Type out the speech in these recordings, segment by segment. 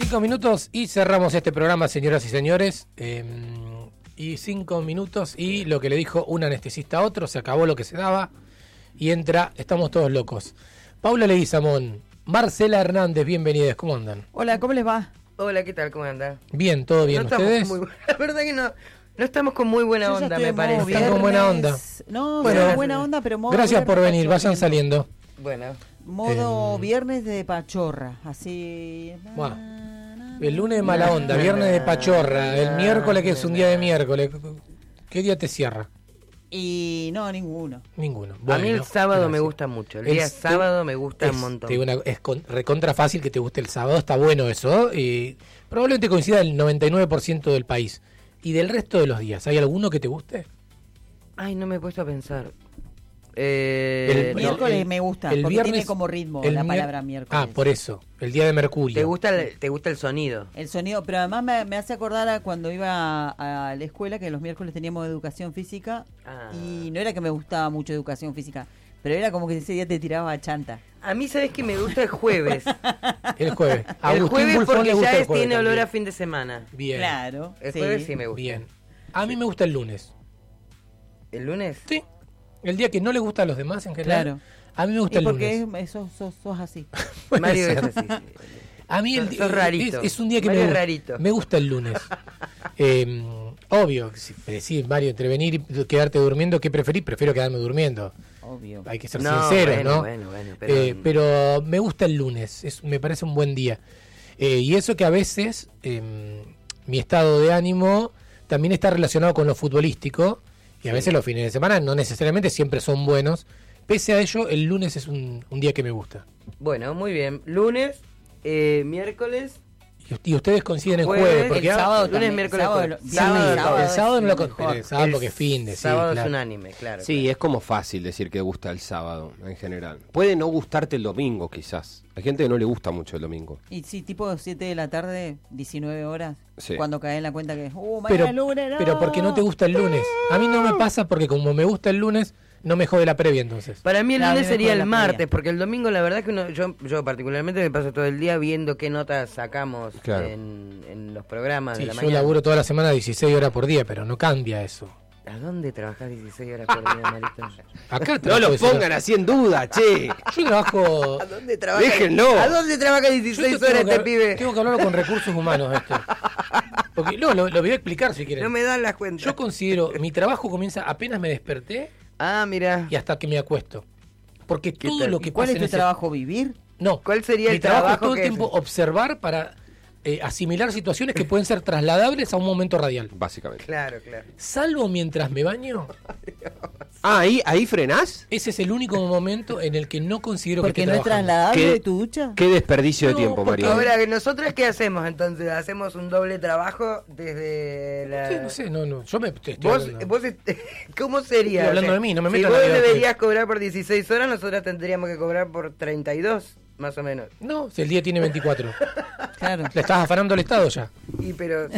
5 minutos y cerramos este programa, señoras y señores. Y 5 minutos y lo que le dijo un anestesista a otro, se acabó lo que se daba y entra, estamos todos locos. Paula Leguizamón, Marcela Hernández, bienvenidas, ¿cómo andan? Hola, ¿cómo les va? Hola, ¿qué tal? ¿Cómo andan? Bien, todo bien, no ¿ustedes? La verdad que no estamos con muy buena onda, me parece. Están con buena onda. No, bueno, buena onda, pero modo gracias por venir, vayan saliendo. Bueno. Modo viernes de pachorra, así. Bueno, el lunes de mala onda, viernes de pachorra, el miércoles que es un día de miércoles. ¿Qué día te cierra? Y no, ninguno. Ninguno. Bueno, a mí el sábado me gusta mucho. El día sábado me gusta un montón. Es recontra fácil que te guste el sábado, está bueno eso. Y probablemente coincida el 99% del país. ¿Y del resto de los días? ¿Hay alguno que te guste? Ay, no me he puesto a pensar. El miércoles me gusta, porque viernes, tiene como ritmo la palabra miércoles. Ah, por eso, el día de Mercurio. ¿Te gusta el sonido? El sonido, pero además me hace acordar a cuando iba a la escuela, que los miércoles teníamos educación física, y no era que me gustaba mucho educación física, pero era como que ese día te tiraba a chanta. A mí, ¿sabes que me gusta el jueves? El jueves. El jueves Bulfón porque gusta ya el jueves tiene también. olor a fin de semana. Bien. Claro. El jueves sí me gusta. Bien. A mí me gusta el lunes. ¿El lunes? Sí. El día que no le gusta a los demás en general. Claro. A mí me gusta el lunes. Porque sos así. Mario es así. A mí es un día que me gusta el lunes. Obvio, si me decís, Mario, entre venir y quedarte durmiendo, ¿qué preferís? Prefiero quedarme durmiendo. Obvio. Hay que ser sinceros, ¿no? Bueno, pero me gusta el lunes, me parece un buen día. Y eso que a veces mi estado de ánimo también está relacionado con lo futbolístico. Y a veces los fines de semana no necesariamente siempre son buenos. Pese a ello, el lunes es un día que me gusta. Bueno, muy bien. Lunes, miércoles. Y ustedes coinciden en jueves, porque el sábado lunes, también, miércoles, jueves. el sábado no lo considero. El sábado porque es fin de sábado claro. Es unánime, claro. Sí, claro. es como fácil decir que gusta el sábado en general. Puede no gustarte el domingo, quizás. Hay gente que no le gusta mucho el domingo. Y sí, tipo 7 de la tarde, 19 horas, sí. Cuando cae en la cuenta que mañana lunes, no. Pero porque no te gusta el lunes. A mí no me pasa porque como me gusta el lunes, no me jode la previa entonces. Para mí el lunes sería el martes, previa. porque el domingo la verdad que yo particularmente me paso todo el día viendo qué notas sacamos en los programas de la mañana. Yo laburo toda la semana 16 horas por día, pero no cambia eso. ¿A dónde trabajás 16 horas por día, Marito? Acá no lo pongan así en duda, che. Yo trabajo... ¿A dónde trabaja? Déjenlo. ¿A dónde trabaja 16 horas este pibe? Tengo que hablarlo con recursos humanos esto. Porque lo voy a explicar si quieren. No me dan las cuentas. Yo considero, mi trabajo comienza apenas me desperté mira. y hasta que me acuesto. Porque todo lo que ¿Cuál pasa es tu trabajo? ¿Vivir? No. ¿Cuál sería mi el trabajo? trabajo Todo el que tiempo observar para asimilar situaciones que pueden ser trasladables a un momento radial. Básicamente. Claro. Salvo mientras me baño. ¿Ahí frenás? Ese es el único momento en el que no considero porque que no es trasladable de tu ducha. Qué desperdicio de tiempo, porque Mario. Ahora, ¿nosotros qué hacemos entonces? ¿Hacemos un doble trabajo desde la...? Sí, no sé, no. Yo me estoy ¿Vos ¿Cómo sería? Estoy hablando de mí, no me meto en si la vos vida deberías cobrar por 16 horas, nosotros tendríamos que cobrar por 32, más o menos. No, si el día tiene 24. Claro. Le estás afanando al Estado ya. Pero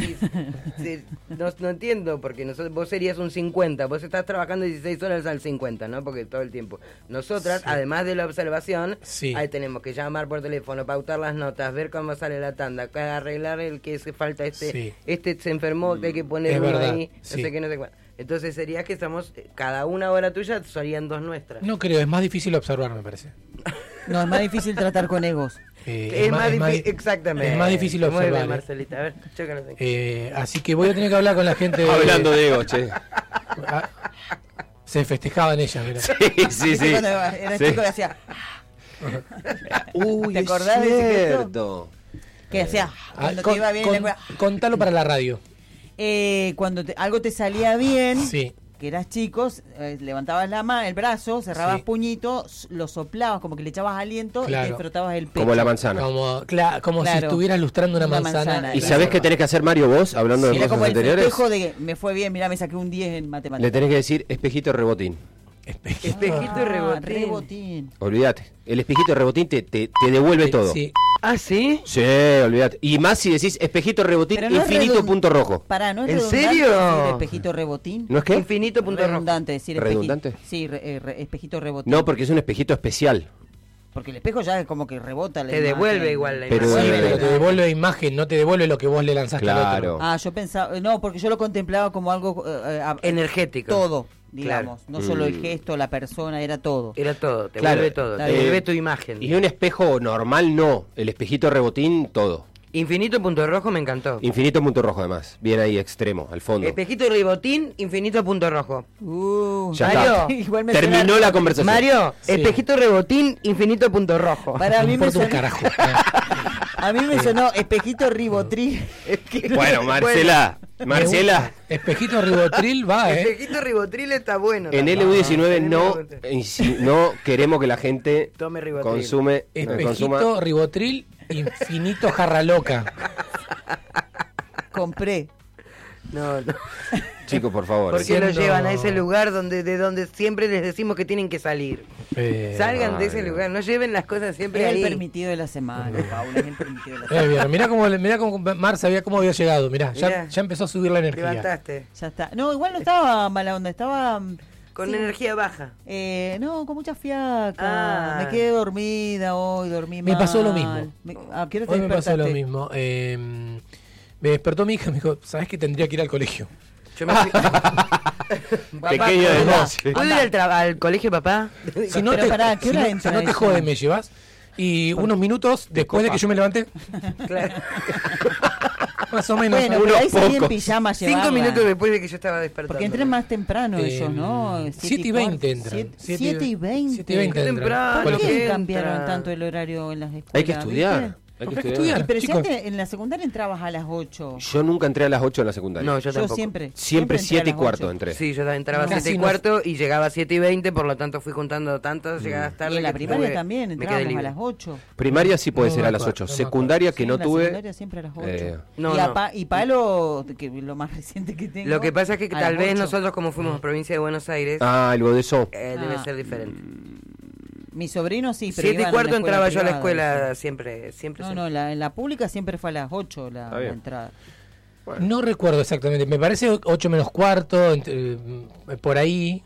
no entiendo, porque vos serías un 50, vos estás trabajando 16 horas al 50, ¿no? Porque todo el tiempo. Nosotras, además de la observación, ahí tenemos que llamar por teléfono, pautar las notas, ver cómo sale la tanda, arreglar el que se falta este se enfermó, que hay que poner uno ahí, no sé qué, no sé cuál. Entonces sería que estamos, cada una hora tuya serían 2 nuestras. No creo, es más difícil observar, me parece. No, es más difícil tratar con egos. Exactamente. Es más difícil observar. Muy bien, Marcelita. A ver, yo que no sé. Así que voy a tener que hablar con la gente. Hablando de ego, che. Se festejaban ellas, mira. Sí. Cuando era chico que hacía... Uy, ¿te acordás de ese gesto? Que hacía... Cuando te iba bien en la escuela. Contalo para la radio. Cuando algo te salía bien... Sí. Que eras chico, levantabas el brazo, cerrabas puñitos, lo soplabas como que le echabas aliento y te frotabas el pecho. Como la manzana. Como si estuvieras lustrando una manzana. ¿Y sabés qué tenés que hacer, Mario, vos, hablando de cosas anteriores? Era como el festejo de me fue bien, mirá, me saqué un 10 en matemáticas. Le tenés que decir espejito rebotín. Espejito y rebotín. Olvídate. El espejito y rebotín te devuelve todo. Sí. ¿Ah, sí? Sí, olvídate. Y más si decís espejito rebotín, infinito punto rojo. Pará, ¿no es ¿en redundante serio? decir espejito rebotín? ¿No es qué? Infinito punto rojo. Redundante decir ¿Redundante? Sí, espejito rebotín. No, porque es un espejito especial. Porque el espejo ya es como que rebota te devuelve igual la imagen. Pero te devuelve la imagen, no te devuelve lo que vos le lanzaste al otro. Ah, yo pensaba, no, porque yo lo contemplaba como algo energético. Todo, digamos, no solo el gesto, la persona, era todo. Era todo, te vuelve todo, te vuelve tu imagen. Y un espejo normal no, el espejito rebotín, todo. Infinito punto rojo me encantó. Infinito punto rojo además, bien ahí extremo, al fondo. Espejito rebotín, infinito punto rojo. Ya Mario, está. Terminó la conversación. Mario, espejito rebotín, infinito punto rojo. Para mí me sonó un carajo. A mí me sonó espejito ribotril. Bueno, Marcela. Espejito ribotril va, Espejito ribotril está bueno. En LU19 no queremos que la gente tome ribotril. Consume. Espejito ribotril, infinito jarra loca. Compré. No. Chicos, por favor. ¿Por qué lo llevan a ese lugar de donde siempre les decimos que tienen que salir? Salgan de ese lugar, no lleven las cosas siempre ahí. Es el permitido de la semana, Paula, es el permitido de la semana. Mirá cómo Marce cómo había llegado, mirá. Ya empezó a subir la energía. Levantaste. Ya está. No, igual no estaba mala onda, estaba... Con energía baja. No, con mucha fiaca. Me quedé dormida hoy, dormí mal. Me pasó lo mismo. Hoy me pasó lo mismo. Me despertó mi hija y me dijo, ¿sabes que tendría que ir al colegio? Yo me fui... Pequeño de noche. ¿Puedo ir al colegio, papá? Si no te jode, me llevas. Y unos minutos después de que yo me levanté. Claro. Más o menos. Bueno, pero ahí salí en pijama 5 minutos después de que yo estaba despertando. Porque entran más temprano ellos, ¿no? 7:20 entran. 7:20. 7:20 entran. ¿Por qué cambiaron tanto el horario en las escuelas? Hay que estudiar. Hay que estudiar. Pero si antes en la secundaria entrabas a las 8. Yo nunca entré a las 8 en la secundaria. No, yo tampoco. Siempre 7:15 entré. Sí, yo entraba a 7:15 y llegaba a 7:20, por lo tanto fui juntando tantas llegadas tarde. Y en la primaria también entrábamos a las 8. Primaria sí puede ser a las 8. Secundaria que no tuve. Secundaria siempre a las 8. Y Palo, que lo más reciente que tengo. Lo que pasa es que tal vez nosotros, como fuimos provincia de Buenos Aires. Algo de eso. Debe ser diferente. Mi sobrino sí, pero 7:15 entraba yo a la escuela siempre. No, en la pública siempre fue a las 8 la entrada. Bueno. No recuerdo exactamente, me parece 8 menos cuarto, por ahí.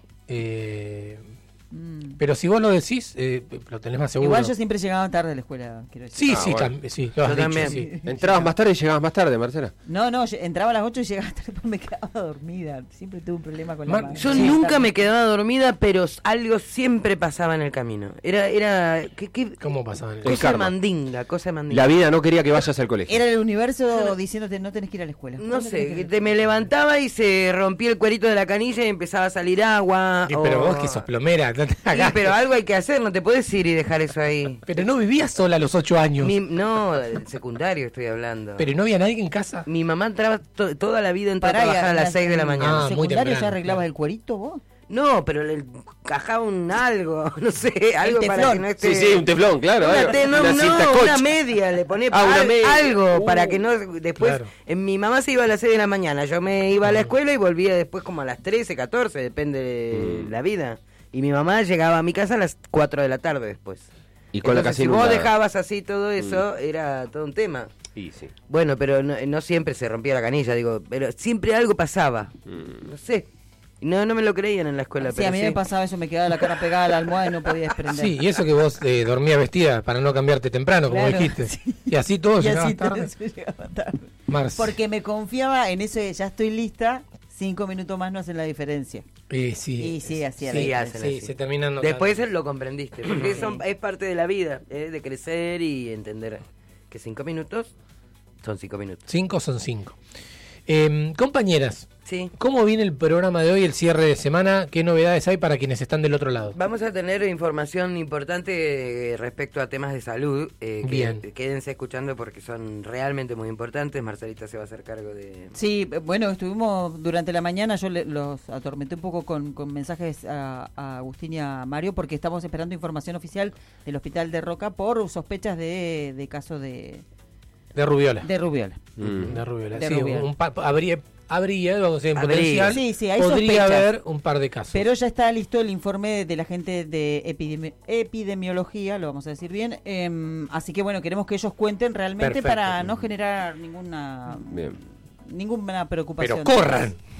Pero si vos lo decís, lo tenés más seguro. Igual yo siempre llegaba tarde a la escuela, quiero decir. Sí, yo también. Sí. ¿Entrabas más tarde y llegabas más tarde, Marcela? No, entraba a las 8 y llegaba tarde, pero me quedaba dormida. Siempre tuve un problema con la mano. Yo nunca me quedaba dormida, pero algo siempre pasaba en el camino. ¿Cómo pasaba en el camino? Cosa de mandinga. La vida no quería que vayas al colegio. Era el universo diciéndote no tenés que ir a la escuela. No sé, me levantaba y se rompía el cuerito de la canilla y empezaba a salir agua. Pero vos que sos plomera, Sí, pero algo hay que hacer, no te puedes ir y dejar eso ahí. Pero no vivías sola a los 8 años. No, del secundario estoy hablando. Pero no había nadie en casa. Mi mamá entraba toda la vida a trabajar a las 6 de la mañana. ¿En el secundario ya arreglabas el cuerito vos? No, pero le cajaba algo, no sé, algo para que no esté... Sí, un teflón, claro. Una media, le ponía algo para que no... Después, mi mamá se iba a las 6 de la mañana, yo me iba a la escuela y volvía después como a las 13, 14, depende de la vida. Y mi mamá llegaba a mi casa a las 4 de la tarde después. Y con la casa si vos dejabas así todo eso, era todo un tema. Sí. Bueno, pero no siempre se rompía la canilla, digo, pero siempre algo pasaba. No sé. No me lo creían en la escuela. Sí, pero a mí me pasaba eso, me quedaba la cara pegada a la almohada y no podía desprender. Sí, y eso que vos dormías vestida para no cambiarte temprano, como dijiste. Sí. Y así todo llegaba tarde. Porque me confiaba en eso de ya estoy lista, 5 minutos más no hacen la diferencia. Sí, hacía se terminan notando. Después lo comprendiste, porque es parte de la vida, de crecer y entender que 5 minutos son 5 minutos. 5 son 5. Compañeras, sí. ¿Cómo viene el programa de hoy, el cierre de semana? ¿Qué novedades hay para quienes están del otro lado? Vamos a tener información importante respecto a temas de salud. Bien. Quédense escuchando porque son realmente muy importantes. Marcelita se va a hacer cargo de... Sí, bueno, estuvimos durante la mañana, yo los atormenté un poco con mensajes a Agustín y a Mario porque estamos esperando información oficial del Hospital de Roca por sospechas de caso de rubiola. De rubiola. Habría, vamos a decir, en potencial, hay podría sospechas, haber un par de casos. Pero ya está listo el informe de la gente de epidemiología, lo vamos a decir bien. Así que bueno, queremos que ellos cuenten realmente. Perfecto. Para no generar ninguna preocupación. Pero corran.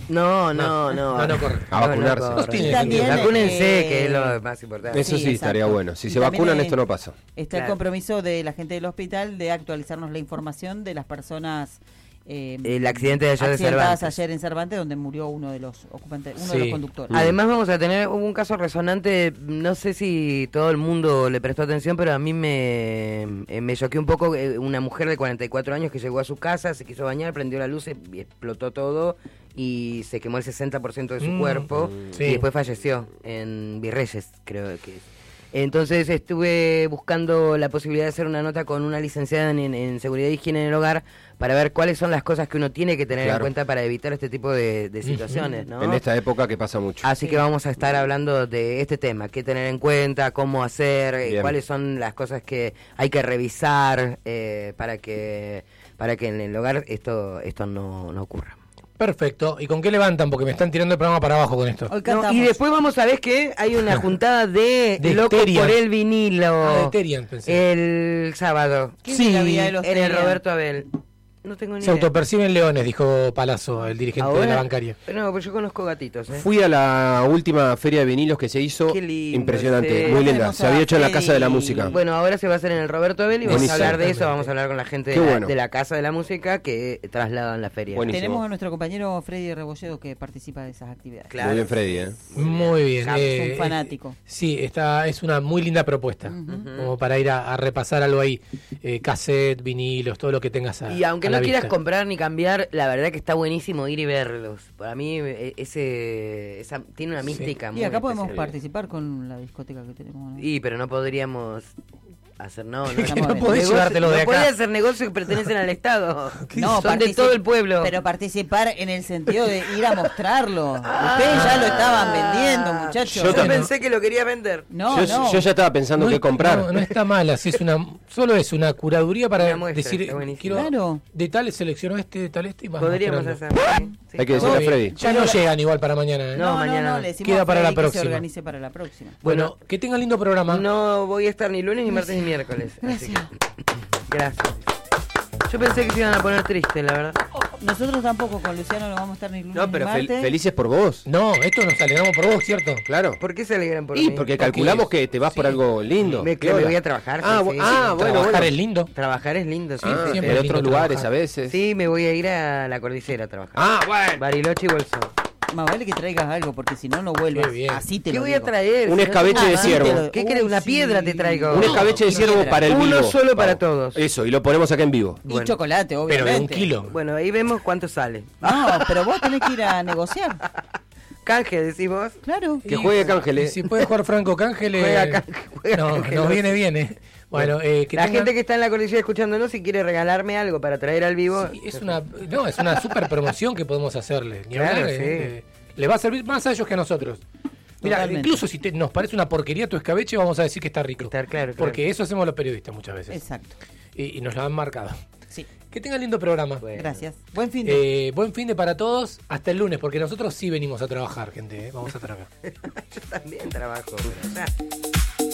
No. No corre. A vacunarse. Vacúnense, que es lo más importante. Eso sí, estaría bueno. Si se vacunan, esto no pasa. Está el compromiso de la gente del hospital de actualizarnos la información de las personas el accidente de ayer de Cervantes. Ayer en Cervantes, donde murió uno de los ocupantes, de los conductores. Además vamos a tener un caso resonante, no sé si todo el mundo le prestó atención, pero a mí me choqueó un poco una mujer de 44 años que llegó a su casa, se quiso bañar, prendió la luz y explotó todo y se quemó el 60% de su cuerpo y después falleció en Virreyes, creo que es. Entonces estuve buscando la posibilidad de hacer una nota con una licenciada en seguridad y higiene en el hogar para ver cuáles son las cosas que uno tiene que tener en cuenta para evitar este tipo de situaciones, ¿no? En esta época que pasa mucho. Así que vamos a estar hablando de este tema, qué tener en cuenta, cómo hacer, cuáles son las cosas que hay que revisar para que en el hogar esto no ocurra. Perfecto. ¿Y con qué levantan? Porque me están tirando el programa para abajo con esto. Y después vamos a ver que hay una juntada de Locos por el Vinilo. De Terian, pensé. El sábado. Sí, en el Roberto Abel. No tengo ni idea. Se autoperciben leones, dijo Palazzo, el dirigente de la bancaria. No, pues yo conozco gatitos. Fui a la última feria de vinilos que se hizo. Qué lindo, impresionante, muy linda. Se había hecho en la Casa de la Música. Bueno, ahora se va a hacer en el Roberto Abel y vamos a hablar de eso. Vamos a hablar con la gente de la Casa de la Música que trasladan la feria. Buenísimo. Tenemos a nuestro compañero Freddy Rebolledo que participa de esas actividades. Claro. Muy bien, Freddy. Muy bien. Es un fanático. Sí, es una muy linda propuesta. Como para ir a repasar algo ahí. Cassette, vinilos, todo lo que tengas y aunque no quieras comprar ni cambiar, la verdad que está buenísimo ir y verlos. Para mí tiene una mística muy y acá podemos especial. participar con la discoteca que tenemos, ¿no? Pero no podríamos hacer no podés llevártelo de acá. No podés hacer negocios que pertenecen al Estado. No, son de todo el pueblo. Pero participar en el sentido de ir a mostrarlo. Ustedes ya lo estaban vendiendo, muchachos. Yo pensé que lo quería vender. Yo ya estaba pensando qué comprar. No está mal, así solo es una curaduría para muestra, decir, quiero de tal selecciono de tal y más. Podríamos hacer. Sí. Hay que decirle a Freddy. Ya no llegan igual para mañana. No, mañana. le decimos queda para la que próxima. se organice para la próxima. Bueno, que tengan lindo programa. No voy a estar ni lunes, ni martes, ni miércoles. Gracias. Gracias. Yo pensé que se iban a poner tristes, la verdad. Nosotros tampoco, con Luciano no vamos a estar ni lunes No, pero ni martes. felices por vos. No, esto nos alegramos por vos, ¿cierto? Claro. ¿Por qué se alegran por mí? Porque calculamos que te vas por algo lindo. Me voy a trabajar. Bueno, trabajar es lindo. Trabajar es lindo, sí. En otros lugares a veces. Sí, me voy a ir a la cordillera a trabajar. Bueno. Bariloche y Bolsón. Más vale que traigas algo, porque si no, no vuelvas. Así te ¿Qué lo voy digo. a traer? Un escabeche de ciervo. ¿Qué crees? Una piedra te traigo. Un escabeche de ciervo para el vivo. Uno solo para todos. Eso, y lo ponemos acá en vivo. Y chocolate, obviamente. Pero de 1 kilo. Bueno, ahí vemos cuánto sale. No, pero vos tenés que ir a negociar. Canje, decís vos. Claro. Que juegue Cángel. Si puede jugar Franco Cángel. Juega no, Cángel. nos viene bien, Bueno, la gente que está en la cordillera escuchándonos, si quiere regalarme algo para traer al vivo. Sí, es una super promoción que podemos hacerle. Claro, sí. Le va a servir más a ellos que a nosotros. Mira, Totalmente. incluso si nos parece una porquería tu escabeche, vamos a decir que está rico. Claro. Porque eso hacemos los periodistas muchas veces. Exacto. Y nos lo han marcado. Sí. Que tengan lindo programa. Bueno. Gracias. Buen fin de. Buen fin de para todos. Hasta el lunes, porque nosotros sí venimos a trabajar, gente. Vamos a trabajar. Yo también trabajo. Pero ya.